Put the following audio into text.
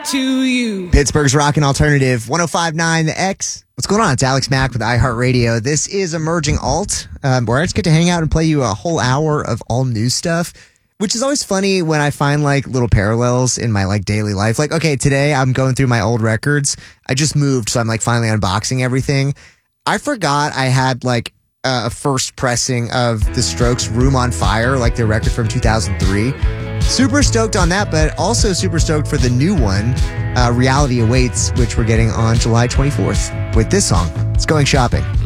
to you. Pittsburgh's Rockin' Alternative, 105.9 The X. What's going on? It's Alex Mack with iHeartRadio. This is Emerging Alt, where I just get to hang out and play you a whole hour of all new stuff, which is always funny when I find like little parallels in my like daily life. Like, okay, today I'm going through my old records. I just moved, so I'm like finally unboxing everything. I forgot I had like a first pressing of The Strokes' Room on Fire, like their record from 2003. Super stoked on that, but also super stoked for the new one, Reality Awaits, which we're getting on July 24th with this song. It's Going Shopping.